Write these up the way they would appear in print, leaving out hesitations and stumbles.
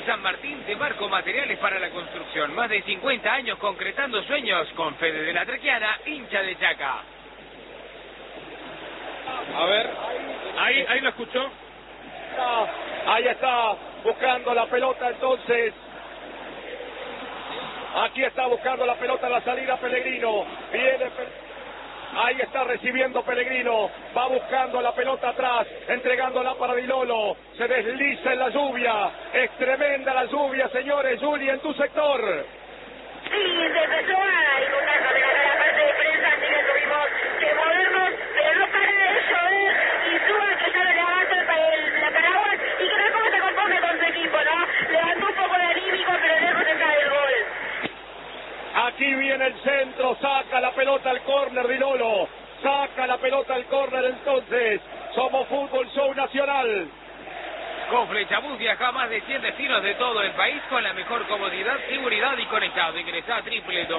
San Martín de Marco Materiales para la Construcción. Más de 50 años concretando sueños con Fede de la Trequiana, hincha de Chaca. A ver, ahí lo escuchó. Ahí está, buscando la pelota entonces. Aquí está buscando la pelota en la salida Pellegrino. Ahí está recibiendo Pellegrino. Va buscando la pelota atrás, entregándola para Di Lolo. Se desliza en la lluvia. Es tremenda la lluvia, señores. Juli, en tu sector. Sí, se empezó a inundar la parte de prensa, así que tuvimos que movernos, pero no para de llover. Y Suba que ya no levanta la paraguas y que tampoco se conforme con su equipo, ¿no? Levantó un poco de anímico, pero lejos está del gol. Aquí viene el centro, saca la pelota al córner Di Lolo. Saca la pelota al córner entonces. Somos Fútbol Show Nacional. Con Flechabús viaja a más de 100 destinos de todo el país con la mejor comodidad, seguridad y conectado. Ingresa a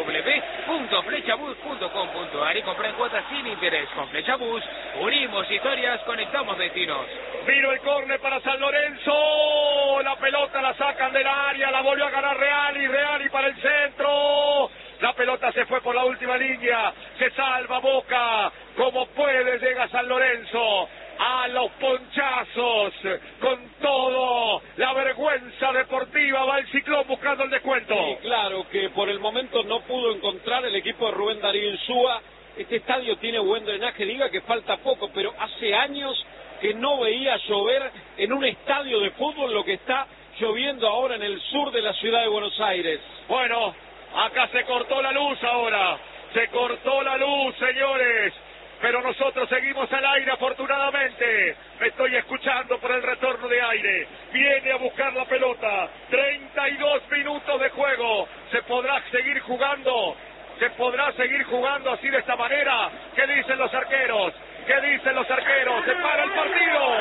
www.flechabús.com.ar y compra en cuotas sin interés. Con Flechabús unimos historias, conectamos destinos. Vino el córner para San Lorenzo. La pelota la sacan del área, la volvió a ganar Reali para el centro. La pelota se fue por la última línea. Se salva Boca. Como puede llega San Lorenzo. A los ponchazos, con todo, la vergüenza deportiva, va el Ciclón buscando el descuento. Sí, claro que por el momento no pudo encontrar el equipo de Rubén Darío Insúa. Este estadio tiene buen drenaje, diga que falta poco, pero hace años que no veía llover en un estadio de fútbol lo que está lloviendo ahora en el sur de la ciudad de Buenos Aires. Bueno, acá se cortó la luz ahora, se cortó la luz, señores. Pero nosotros seguimos al aire, afortunadamente. Me estoy escuchando por el retorno de aire. Viene a buscar la pelota. 32 minutos de juego. ¿Se podrá seguir jugando? ¿Se podrá seguir jugando así de esta manera? ¿Qué dicen los arqueros? ¿Qué dicen los arqueros? ¡Se para el partido!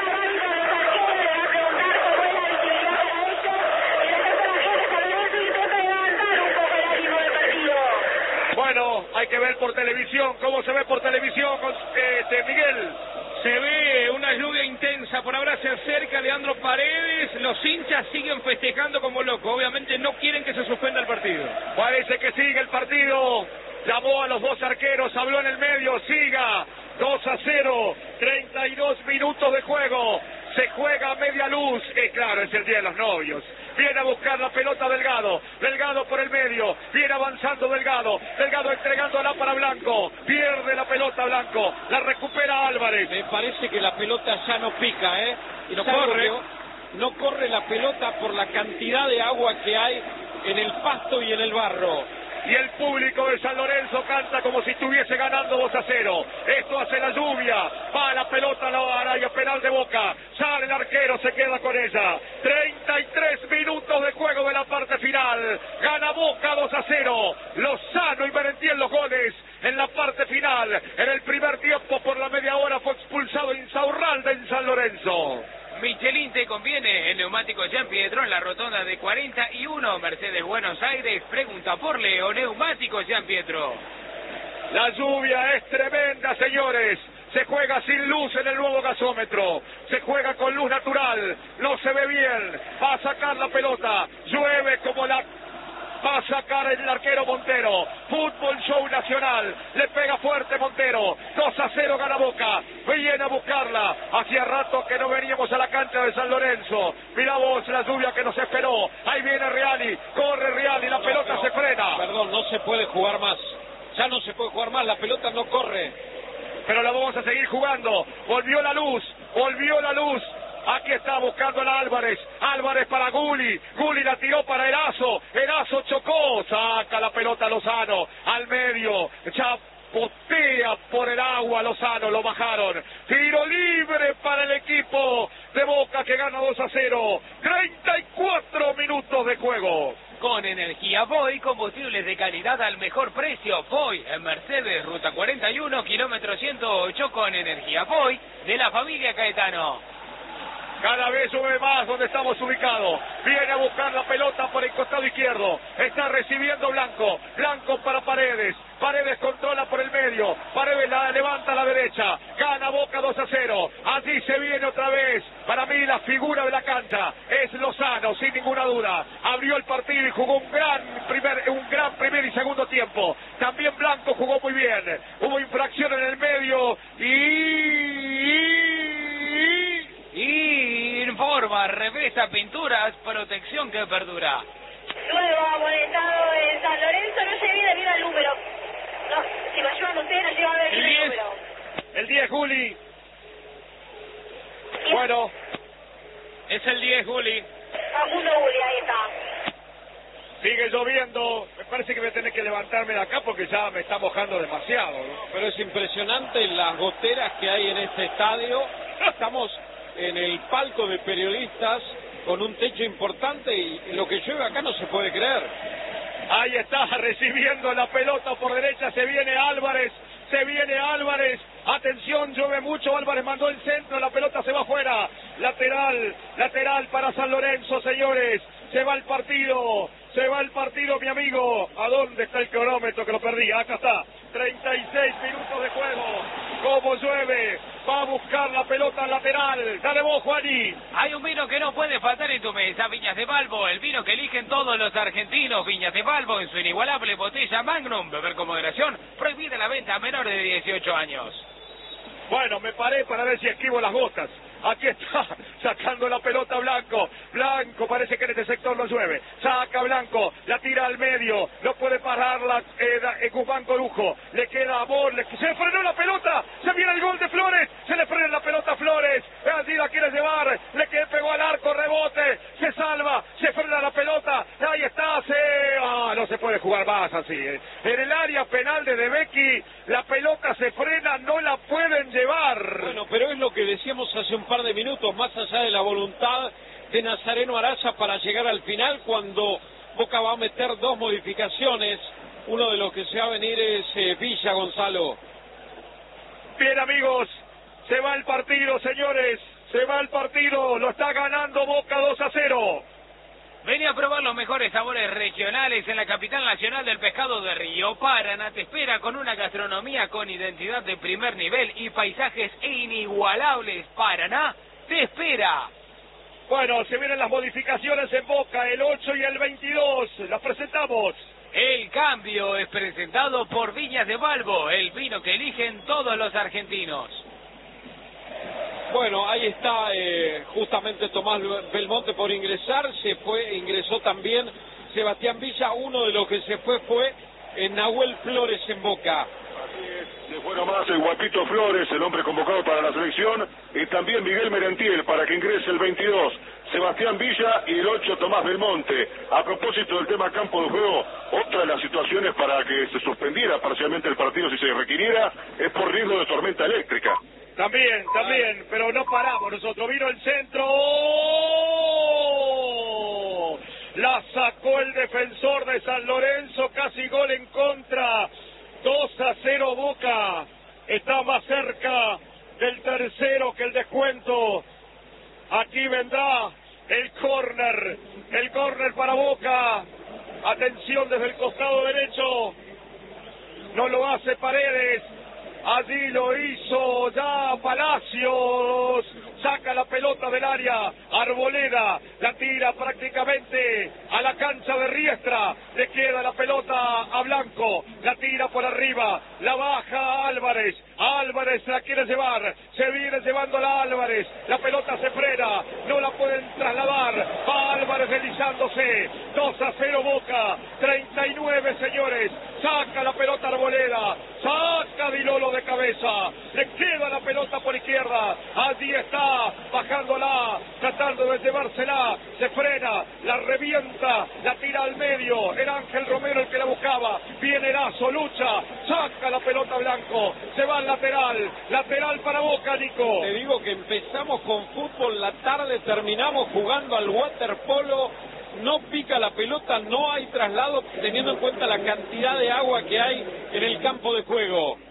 Bueno, hay que ver por televisión. ¿Cómo se ve por televisión, Miguel? Se ve una lluvia intensa, por ahora se acerca Leandro Paredes, los hinchas siguen festejando como locos, obviamente no quieren que se suspenda el partido. Parece que sigue el partido, llamó a los dos arqueros, habló en el medio, siga, 2-0, 32 minutos de juego, se juega a media luz, claro, es el día de los novios. Viene a buscar la pelota Delgado por el medio, viene avanzando Delgado entregándola para Blanco, pierde la pelota Blanco, la recupera Álvarez. Me parece que la pelota ya no pica, y no corre la pelota por la cantidad de agua que hay en el pasto y en el barro. Y el público de San Lorenzo canta como si estuviese ganando 2-0. Esto hace la lluvia. Va la pelota a la área penal de Boca. Sale el arquero, se queda con ella. 33 minutos de juego de la parte final. Gana Boca 2-0. Lozano y Merentiel en los goles en la parte final. En el primer tiempo por la media hora fue expulsado Insaurralde en San Lorenzo. Michelin te conviene, en Neumáticos Gian Pietro, en la rotonda de 41, Mercedes Buenos Aires. Pregunta por Leo, Neumáticos Gian Pietro. La lluvia es tremenda, señores. Se juega sin luz en el nuevo gasómetro. Se juega con luz natural. No se ve bien. Va a sacar la pelota. Llueve como la... Va a sacar el arquero Montero. Fútbol Show Nacional. Le pega fuerte Montero. 2-0 gana Boca. Viene a buscarla. Hacía rato que no veníamos a la cancha de San Lorenzo. Mirá vos la lluvia que nos esperó. Ahí viene Reali. Corre Reali. La pelota se frena. Perdón, no se puede jugar más. Ya no se puede jugar más. La pelota no corre. Pero la vamos a seguir jugando. Volvió la luz. Aquí está buscando a Álvarez para Gulli la tiró para Erazo chocó, saca la pelota Lozano, al medio, chapotea por el agua Lozano, lo bajaron, tiro libre para el equipo de Boca que gana 2-0, 34 minutos de juego. Con energía Voy, combustibles de calidad al mejor precio. Voy en Mercedes, ruta 41, kilómetro 108, con energía Voy de la familia Caetano. Cada vez llueve más donde estamos ubicados. Viene a buscar la pelota por el costado izquierdo. Está recibiendo Blanco. Blanco para Paredes. Paredes controla por el medio. Paredes la levanta a la derecha. Gana Boca 2-0. Allí se viene otra vez. Para mí la figura de la cancha es Lozano, sin ninguna duda. Abrió el partido y jugó un gran primer y segundo tiempo. También Blanco jugó muy bien. Hubo infracción en el medio y informa Revesa Pinturas, protección que perdura. Nuevo amonestado en San Lorenzo, no se viene bien el número. No, si me ayudan ustedes, no llevan a ver el número. El 10, Juli. Bueno, es el 10, Juli. Facundo Juli, ahí está. Sigue lloviendo. Me parece que voy a tener que levantarme de acá porque ya me está mojando demasiado, ¿no? Pero es impresionante las goteras que hay en este estadio. Estamos en el palco de periodistas con un techo importante y lo que llueve acá no se puede creer. Ahí está recibiendo la pelota por derecha, se viene Álvarez. Atención, llueve mucho, Álvarez mandó el centro, la pelota se va afuera. Lateral para San Lorenzo, señores. Se va el partido, mi amigo. ¿A dónde está el cronómetro que lo perdí? Acá está, 36 minutos de juego. Como llueve, va a buscar la pelota lateral. Dale vos, Juani. Hay un vino que no puede faltar en tu mesa, Viñas de Balbo, el vino que eligen todos los argentinos. Viñas de Balbo en su inigualable botella Magnum. Beber con moderación, prohibida la venta a menores de 18 años. Bueno, me paré para ver si esquivo las gotas. Aquí está, sacando la pelota Blanco. Blanco, parece que en este sector no llueve. Saca Blanco, la tira al medio. No puede pararla Guzmán Corujo. Le queda Amor. Se le frenó la pelota. Se viene el gol de Flores. Se le frena la pelota a Flores. Allí la quiere llevar. Le pegó al arco, rebote. Se salva. Se frena la pelota. Ahí está. No se puede jugar más así. En el área penal de Becky, la pelota se frena. No la pueden llevar. Bueno, pero es lo que decíamos hace un par de minutos, más allá de la voluntad de Nazareno Araya para llegar al final, cuando Boca va a meter dos modificaciones. Uno de los que se va a venir es Villa, Gonzalo. Bien, amigos, se va el partido, señores, se va el partido, lo está ganando Boca 2-0. Vení a probar los mejores sabores regionales en la capital nacional del pescado de Río. Paraná te espera con una gastronomía con identidad de primer nivel y paisajes inigualables. Paraná te espera. Bueno, se vienen las modificaciones en Boca, el 8 y el 22, las presentamos. El cambio es presentado por Viñas de Balbo, el vino que eligen todos los argentinos. Bueno, ahí está justamente Tomás Belmonte por ingresar, ingresó también Sebastián Villa. Uno de los que se fue Nahuel Flores en Boca. Así es, se fue nomás el Guapito Flores, el hombre convocado para la selección, y también Miguel Merentiel para que ingrese el 22, Sebastián Villa, y el 8 Tomás Belmonte. A propósito del tema campo de juego, otra de las situaciones para que se suspendiera parcialmente el partido si se requiriera es por riesgo de tormenta eléctrica. También, pero no paramos nosotros. Vino el centro. La sacó el defensor de San Lorenzo, casi gol en contra. 2-0 Boca. Está más cerca del tercero que el descuento. Aquí vendrá el córner para Boca. Atención desde el costado derecho. No lo hace Paredes. Allí lo hizo ya Palacios. Saca la pelota del área. Arboleda la tira prácticamente a la cancha de Riestra. Le queda la pelota a Blanco. La tira por arriba. La baja Álvarez. Álvarez la quiere llevar. Se viene llevándola Álvarez. La pelota se frena. No la pueden trasladar. Va Álvarez deslizándose. 2-0 Boca. 39, señores. Saca la pelota Arboleda. Saca Di Lolo de cabeza. Le queda la pelota por izquierda. Allí está. Bajándola. Tratando de llevársela. Se frena. La revienta. La tira al medio. Era Ángel Romero el que la buscaba. Viene Lazo. Lucha. Saca la pelota Blanco. Se va al lateral. Lateral para Boca, Nico. Te digo que empezamos con fútbol la tarde. Terminamos jugando al waterpolo. No pica la pelota, no hay traslado, teniendo en cuenta la cantidad de agua que hay en el campo de juego.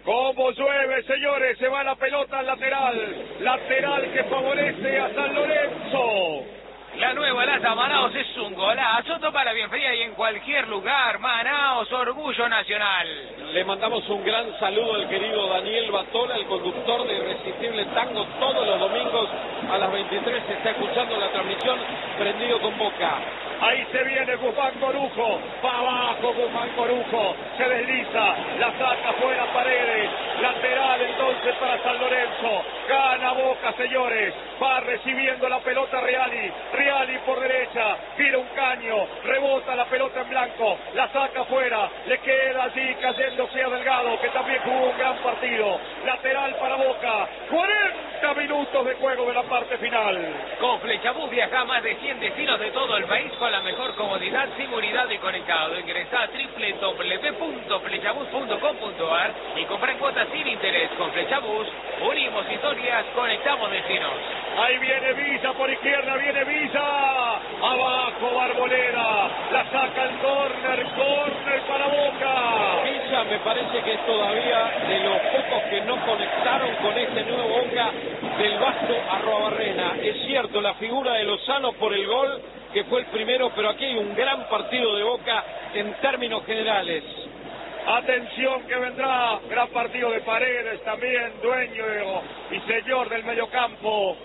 Como llueve, señores, se va la pelota al lateral que favorece a San Lorenzo. La nueva lata Manaos es un golazo, para bien fría y en cualquier lugar. Manaos, orgullo nacional. Le mandamos un gran saludo al querido Daniel Batola, el conductor de Irresistible Tango. Todos los domingos a las 23 se está escuchando la transmisión, prendido con Boca. Ahí se viene Guzmán Corujo, va abajo Guzmán Corujo, se desliza, la saca fuera Paredes, lateral entonces para San Lorenzo, gana Boca, señores, va recibiendo la pelota Reali por derecha, tira un caño, rebota la pelota en blanco, la saca fuera, le queda allí cayéndose a Delgado, que también jugó un gran partido, lateral para Boca, 40 minutos de juego de la parte final. Con Flechabús viaja a más de 100 destinos de todo el país con la mejor comodidad, seguridad y conectado. Ingresa a www.flechabús.com.ar y compra en cuotas sin interés. Con Flechabús unimos historias, conectamos destinos. Ahí viene Villa por izquierda, viene Villa, abajo Barboleda, la saca el córner para Boca. Villa me parece que es todavía de los pocos que no conectaron con este nuevo Boca del Vasco Arruabarrena. Es cierto, la figura de Lozano por el gol, que fue el primero, pero aquí hay un gran partido de Boca en términos generales. Atención que vendrá, gran partido de Paredes también, dueño y señor del mediocampo.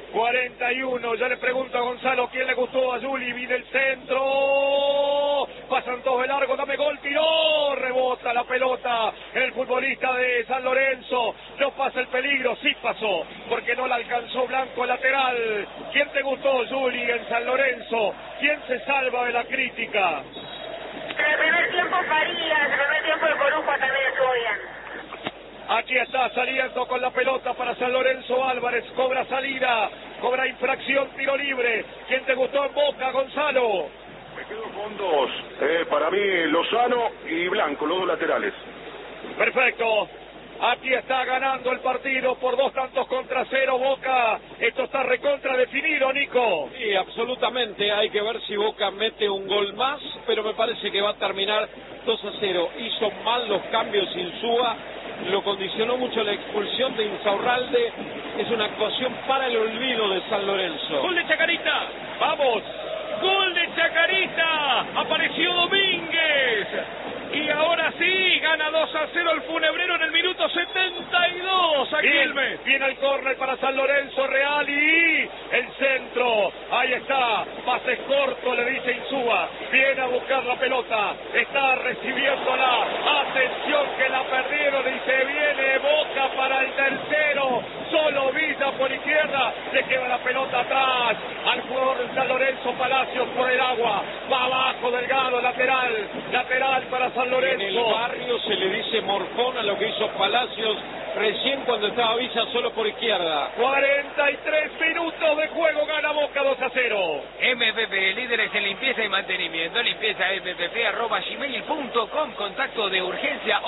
41, ya le pregunto a Gonzalo quién le gustó a Juli, viene el centro, pasan todos de largo, dame gol, tiró, rebota la pelota, el futbolista de San Lorenzo, no pasa el peligro, sí pasó, porque no la alcanzó Blanco lateral. ¿Quién te gustó, Juli, en San Lorenzo? ¿Quién se salva de la crítica? En el primer tiempo Farías, en el primer tiempo el Corujo también estuvo bien. Aquí está saliendo con la pelota para San Lorenzo Álvarez, cobra salida, cobra infracción, tiro libre. ¿Quién te gustó en Boca, Gonzalo? Me quedo con dos, para mí Lozano y Blanco, los dos laterales. Perfecto. Aquí está ganando el partido por 2-0 Boca. Esto está recontra definido, Nico. Sí, absolutamente. Hay que ver si Boca mete un gol más, pero me parece que va a terminar 2-0. Hizo mal los cambios Insúa, lo condicionó mucho la expulsión de Insaurralde. Es una actuación para el olvido de San Lorenzo. Gol de Chacarita. Vamos. Gol de Chacarita. Apareció Domínguez. Y ahora sí, gana 2-0 el Funebrero en el minuto 72. Aguilme. Viene el córner para San Lorenzo, Reali. El centro. Ahí está. Pases corto, le dice Insúa. Viene a buscar la pelota. Está recibiéndola. Atención que la perdieron y se viene Boca para el tercero. Solo Villa por izquierda. Le queda la pelota atrás al jugador de San Lorenzo, Palacios por el agua. Va abajo Delgado, lateral. Lateral para San Lorenzo. En el barrio se le dice morfón a lo que hizo Palacios recién cuando estaba Villa solo por izquierda. 43 minutos de juego, gana Boca 2-0. MPP, líderes en limpieza y mantenimiento. Limpieza mpp@gmail.com. Contacto de urgencia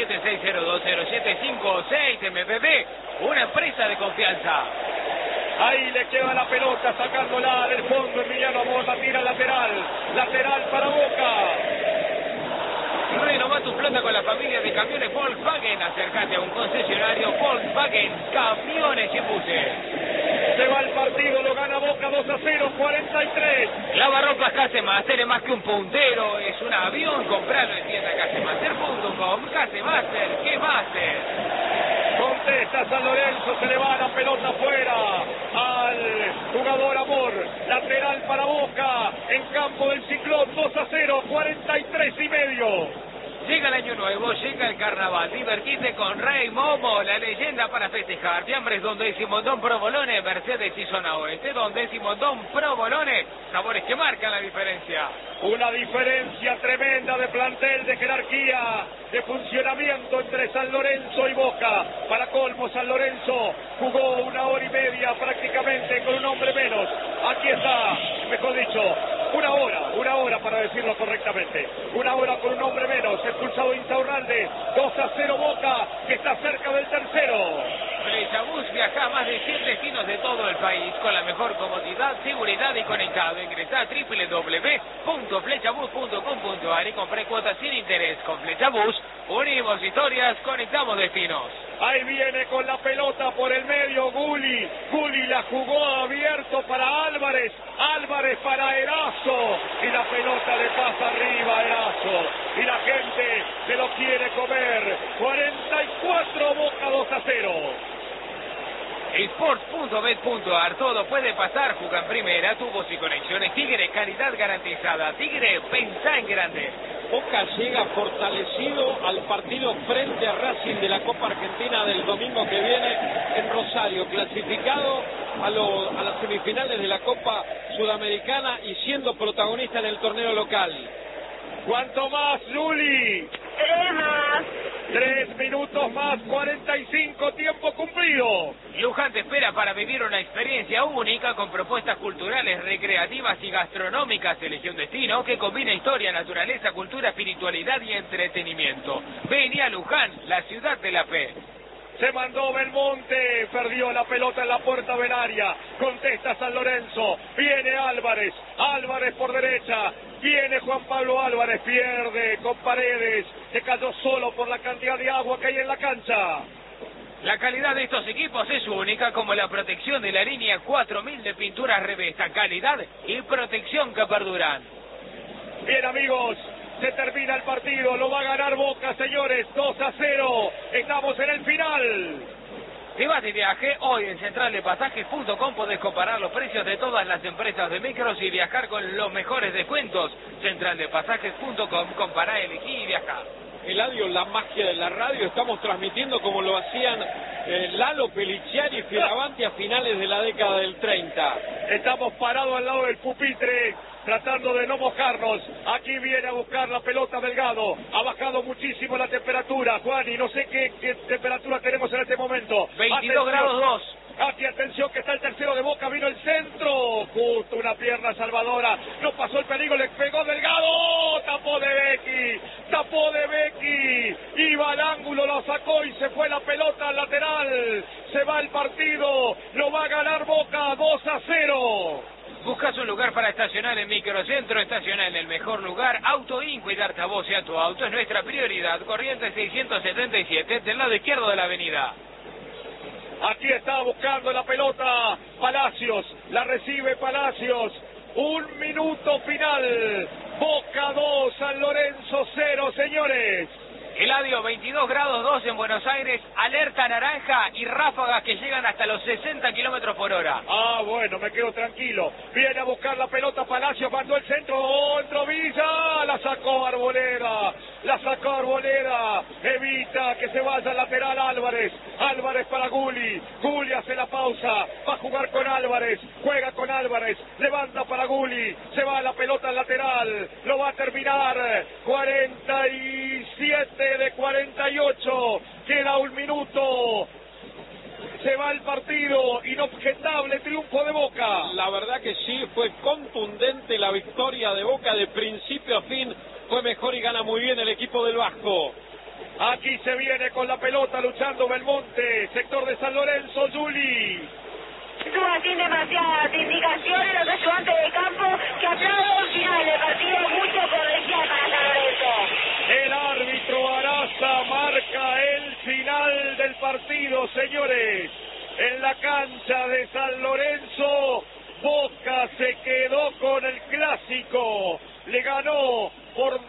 1176020756. MPP, una empresa de confianza. Ahí le queda la pelota, sacándola del fondo. Emiliano Amor la tira lateral. Lateral para Boca. Renova tu flota con la familia de camiones Volkswagen. Acércate a un concesionario Volkswagen, camiones y buses. Se va el partido, lo gana Boca 2-0, 43. Lavarropas Casemaster es más que un puntero, es un avión. Compralo en tienda casemaster.com. Casemaster, ¿qué máster? Contesta San Lorenzo, se le va la pelota afuera al jugador Amor. Lateral para Boca, en campo del Ciclón, 2-0, 43,5. Llega el año nuevo, llega el carnaval, divertite con Rey Momo, la leyenda para festejar. Fiambres Don Décimo, Don Provolone, Mercedes y Zona Oeste, Don Décimo, Don Provolone, sabores que marcan la diferencia. Una diferencia tremenda de plantel, de jerarquía, de funcionamiento entre San Lorenzo y Boca. Para colmo, San Lorenzo jugó 1 hora y media prácticamente con un hombre menos. Aquí está, mejor dicho, una hora para decirlo correctamente. 1 hora con un hombre menos, expulsado Insaurralde. 2-0 Boca, que está cerca del tercero. Flechabús viaja a más de 100 destinos de todo el país con la mejor comodidad, seguridad y conectividad. interesado, ingresá a www.flechabus.com.ar y compré cuotas sin interés. Con Flechabus unimos historias, conectamos destinos. Ahí viene con la pelota por el medio Gulli. Gulli la jugó abierto para Álvarez. Álvarez para Erazo. Y la pelota le pasa arriba a Erazo. Y la gente se lo quiere comer. 44, Boca 2-0. Sport.bet.ar, todo puede pasar, juega en primera, tubos y conexiones. Tigre, calidad garantizada. Tigre, pensá en grande. Boca llega fortalecido al partido frente a Racing de la Copa Argentina del domingo que viene en Rosario, clasificado a las semifinales de la Copa Sudamericana y siendo protagonista en el torneo local. ¿Cuánto más, Luli? 3 más. 3 minutos más, 45, tiempo cumplido. Luján te espera para vivir una experiencia única con propuestas culturales, recreativas y gastronómicas. Elige un destino que combina historia, naturaleza, cultura, espiritualidad y entretenimiento. Vení a Luján, la ciudad de la fe. Se mandó Belmonte, perdió la pelota en la puerta del área, contesta San Lorenzo, viene Álvarez, Álvarez por derecha, viene Juan Pablo Álvarez, pierde con Paredes, se cayó solo por la cantidad de agua que hay en la cancha. La calidad de estos equipos es única, como la protección de la línea 4000 de pinturas Revesta, calidad y protección que perduran. Bien, amigos, se termina el partido, lo va a ganar Boca, señores, 2-0, estamos en el final. Si vas de viaje, hoy en centraldepasajes.com podés comparar los precios de todas las empresas de micros y viajar con los mejores descuentos. Centraldepasajes.com, compará, elegí y viajá. Eladio, la magia de la radio, estamos transmitiendo como lo hacían Lalo Peliciani y Fioravanti a finales de la década del 30. Estamos parados al lado del pupitre, tratando de no mojarnos. Aquí viene a buscar la pelota Delgado. Ha bajado muchísimo la temperatura, Juan, y no sé qué temperatura tenemos en este momento. 22 grados 2. Aquí, atención, que está el tercero de Boca, vino el centro, justo una pierna salvadora, no pasó el peligro, le pegó Delgado, tapó de Becky, iba al ángulo, lo sacó y se fue la pelota al lateral, se va el partido, lo va a ganar Boca 2-0. ¿Buscas un lugar para estacionar en Microcentro? Estaciona en el mejor lugar. Autoin, cuidarte a vos y a tu auto es nuestra prioridad. Corrientes 677, del lado izquierdo de la avenida. Aquí está buscando la pelota Palacios, la recibe Palacios, 1 minuto final, Boca 2, San Lorenzo 0, señores. Eladio, 22 grados 2 en Buenos Aires, alerta naranja y ráfagas que llegan hasta los 60 kilómetros por hora. Ah, bueno, me quedo tranquilo. Viene a buscar la pelota Palacios, mandó el centro, entró Villa, la sacó Arboleda, evita que se vaya al lateral Álvarez, Álvarez para Gulli, Gulli hace la pausa, va a jugar con Álvarez, juega con Álvarez, levanta para Gulli, se va la pelota al lateral, lo va a terminar, 47 de 48, queda 1 minuto, se va el partido, inobjetable triunfo de Boca. La verdad que sí, fue contundente la victoria de Boca de principio a fin, fue mejor y gana muy bien el equipo del Vasco. Aquí se viene con la pelota luchando Belmonte, sector de San Lorenzo, Juli. Súa sin demasiadas indicaciones los ayudantes de campo que aplauden final del partido, mucho cordial para San Lorenzo. El árbitro Araza marca el final del partido, señores. En la cancha de San Lorenzo, Boca se quedó con el clásico. Le ganó por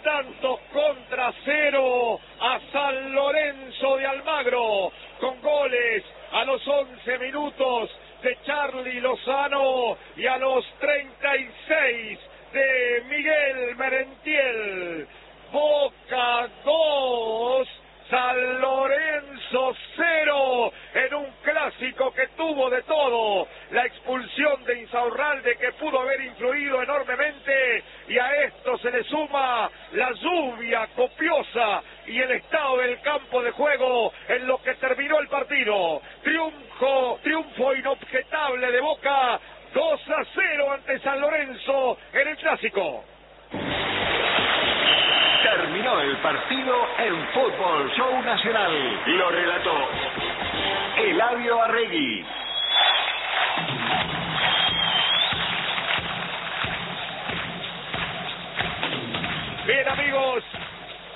2-0 a San Lorenzo de Almagro, con goles a los 11 minutos de Charly Lozano y a los 36 de Miguel Merentiel. Boca 2, San Lorenzo 0, en un clásico que tuvo de todo. La expulsión de Insaurralde, que pudo haber influido enormemente, y a esto se le suma la lluvia copiosa y el estado del campo de juego en lo que terminó el partido. Triunfo inobjetable de Boca, 2-0 ante San Lorenzo en el clásico. Terminó el partido en Fútbol Show Nacional. Lo relató Eladio Arregui.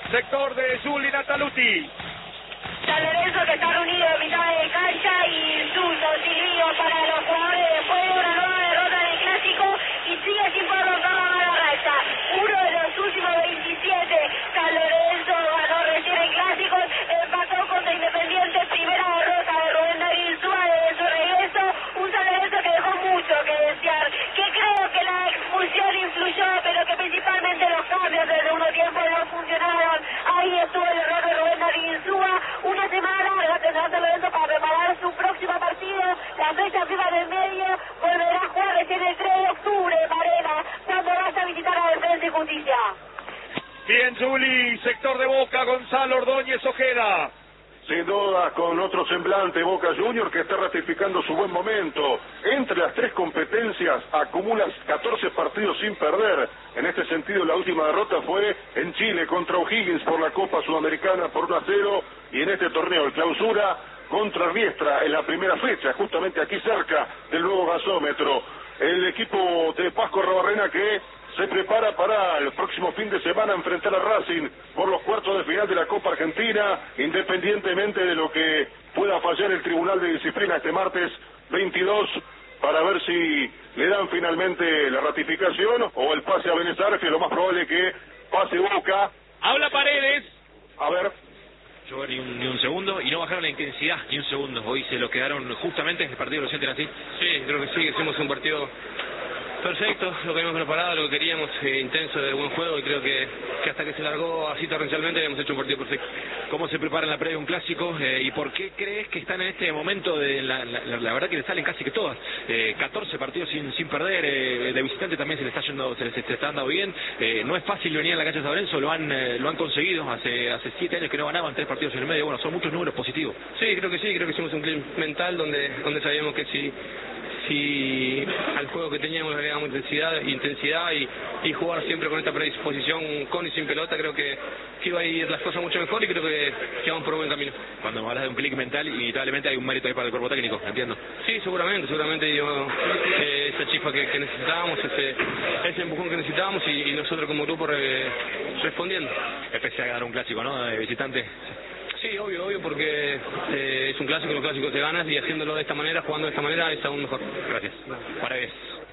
sector de Juli Nataluti. San Lorenzo que está reunido en mitad de cancha y insultos y líos para los jugadores después de una nueva derrota en el Clásico y sigue sin poder romper la mala racha. Uno de los últimos 27, San Lorenzo ganó recién el Clásico, empató contra Independiente, primera derrota de Rubén Darío Insúa desde su regreso, un San Lorenzo que dejó mucho que desear, que creo que la expulsión influyó, pero que principalmente los cambios del segundo tiempo no funcionaron. Ahí estuvo el error de Rubén Darío Insúa. Una semana larga tendrá San Lorenzo para preparar su próximo partido, la fecha FIFA del medio, volverá a jugar recién el 3 de octubre, Varela, cuando vaya a visitar a Defensa y Justicia. Bien, Juli, sector de Boca, Gonzalo Ordóñez Ojeda. Sin duda, con otro semblante, Boca Junior que está ratificando su buen momento. Entre las tres competencias acumula 14 partidos sin perder. En este sentido, la última derrota fue en Chile contra O'Higgins por la Copa Sudamericana por 1-0. Y en este torneo, el clausura contra Riestra en la primera fecha, justamente aquí cerca del nuevo gasómetro. El equipo de Pasco Arrobarrena que se prepara para el próximo fin de semana enfrentar a Racing por los cuartos de final de la Copa Argentina, independientemente de lo que pueda fallar el Tribunal de Disciplina este martes 22, para ver si le dan finalmente la ratificación o el pase a Vélez Arfiel, lo más probable que pase Boca. Habla Paredes. A ver. Ni un segundo y no bajaron la intensidad ni un segundo. Hoy se lo quedaron justamente. El partido lo sienten así. Sí, creo que sí, hicimos un partido perfecto, lo que habíamos preparado, lo que queríamos, intenso, de buen juego, y creo que hasta que se largó así torrencialmente hemos hecho un partido perfecto. ¿Cómo se prepara en la previa un clásico? ¿Y por qué crees que están en este momento de la verdad que le salen casi que todas? 14 partidos sin perder, de visitante también se le está yendo, se está dando bien. No es fácil venir a la cancha de San Lorenzo, lo han conseguido. Hace 7 años que no ganaban 3 partidos en el medio. Bueno, son muchos números positivos. Sí, creo que hicimos un clip mental donde sabíamos que si al juego que teníamos le agregamos intensidad y jugar siempre con esta predisposición con y sin pelota, creo que iba a ir las cosas mucho mejor y creo que vamos por un buen camino. Cuando me hablas de un clic mental, inevitablemente hay un mérito ahí para el cuerpo técnico, entiendo. Sí, seguramente dio esa chispa que necesitábamos, ese empujón que necesitábamos y nosotros como grupo respondiendo. Especial ganar un clásico, ¿no? De visitante. Sí, obvio, porque es un clásico, los clásicos te ganas y haciéndolo de esta manera, jugando de esta manera, es aún mejor. Gracias. Paredes.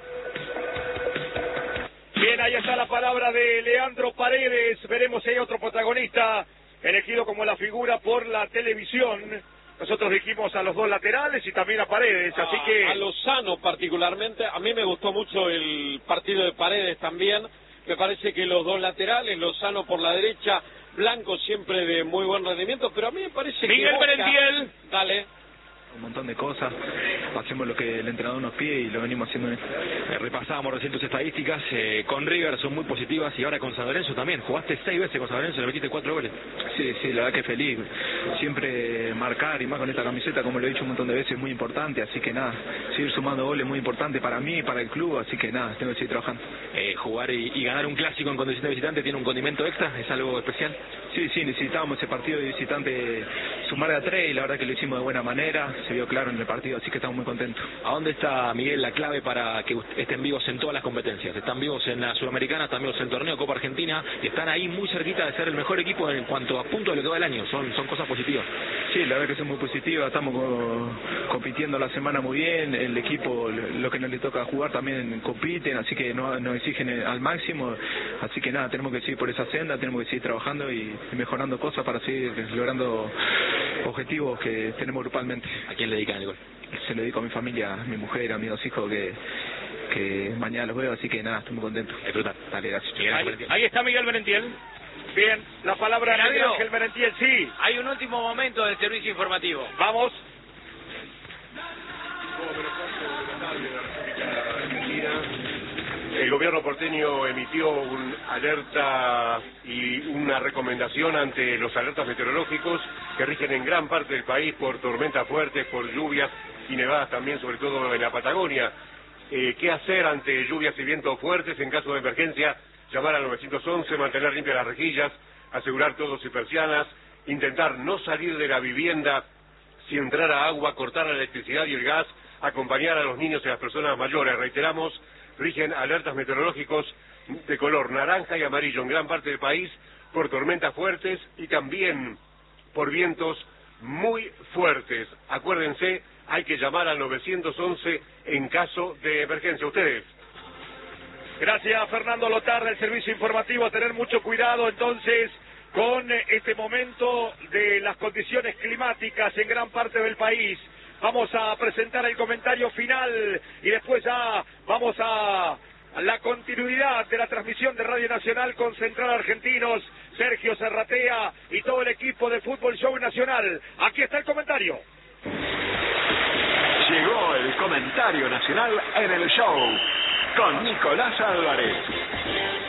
Bien, ahí está la palabra de Leandro Paredes. Veremos si hay otro protagonista elegido como la figura por la televisión. Nosotros dijimos a los dos laterales y también a Paredes, así que... A Lozano particularmente, a mí me gustó mucho el partido de Paredes también. Me parece que los dos laterales, Lozano por la derecha, Blanco siempre de muy buen rendimiento, pero a mí me parece Miguel que Boca... Merentiel. Dale. Un montón de cosas, hacemos lo que el entrenador nos pide y lo venimos haciendo. Repasábamos recién tus estadísticas, con River son muy positivas y ahora con San Lorenzo también. Jugaste 6 veces con San Lorenzo, le metiste 4 goles. Sí, la verdad que feliz. Siempre marcar y más con esta camiseta, como lo he dicho un montón de veces, es muy importante. Así que nada, seguir sumando goles es muy importante para mí y para el club. Así que nada, tengo que seguir trabajando. Jugar y ganar un clásico en condición de visitante tiene un condimento extra, ¿es algo especial? Sí, necesitábamos ese partido de visitante sumar a 3 y la verdad que lo hicimos de buena manera. Se vio claro en el partido, así que estamos muy contentos. ¿A dónde está, Miguel, la clave para que estén vivos en todas las competencias? Están vivos en la Sudamericana, están vivos en el torneo Copa Argentina y están ahí muy cerquita de ser el mejor equipo en cuanto a puntos de lo que va del año. Son cosas positivas. Sí, la verdad que son muy positivas. Estamos compitiendo la semana muy bien. El equipo, lo que nos le toca jugar también compiten, así que nos exigen al máximo. Así que nada, tenemos que seguir por esa senda, tenemos que seguir trabajando y mejorando cosas para seguir logrando objetivos que tenemos grupalmente. ¿A quién le dedican el gol? Se lo dedico a mi familia, a mi mujer, a mis 2 hijos que mañana los veo, así que nada, estoy muy contento. Disfrutar. Dale, gracias. Ahí está Miguel Merentiel. Bien, la palabra de Miguel Ángel Merentiel, sí. Hay un último momento del servicio informativo. Vamos. El gobierno porteño emitió una alerta y una recomendación ante los alertas meteorológicos que rigen en gran parte del país por tormentas fuertes, por lluvias y nevadas también, sobre todo en la Patagonia. ¿Qué hacer ante lluvias y vientos fuertes en caso de emergencia? Llamar al 911, mantener limpias las rejillas, asegurar todos y persianas, intentar no salir de la vivienda si entrara agua, cortar la electricidad y el gas, acompañar a los niños y a las personas mayores. Reiteramos, rigen alertas meteorológicos de color naranja y amarillo en gran parte del país por tormentas fuertes y también por vientos muy fuertes. Acuérdense, hay que llamar al 911 en caso de emergencia. Ustedes. Gracias, Fernando Lotar, del servicio informativo. A tener mucho cuidado entonces con este momento de las condiciones climáticas en gran parte del país. Vamos a presentar el comentario final y después ya vamos a la continuidad de la transmisión de Radio Nacional con Central Argentinos, Sergio Serratea y todo el equipo de Fútbol Show Nacional. Aquí está el comentario. Llegó el comentario nacional en el show con Nicolás Álvarez.